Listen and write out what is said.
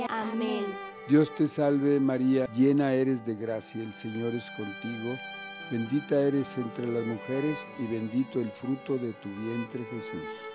Amén. Dios te salve María, llena eres de gracia, el Señor es contigo. Bendita eres entre las mujeres y bendito el fruto de tu vientre Jesús.